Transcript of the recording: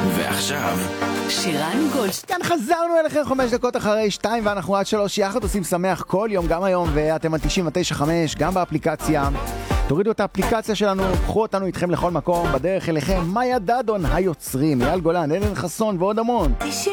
ועכשיו שירן גולדשטיין. כאן חזרנו אליכם 5 דקות אחרי 2 ואנחנו עד 3 יחד עושים שמח כל יום, גם היום, ואתם על 99.5 גם באפליקציה. תורידו את האפליקציה שלנו, קחו אותנו איתכם לכל מקום, בדרך אליכם מאיה דדון היוצרים, אייל גולן, אלן חסון ועוד המון.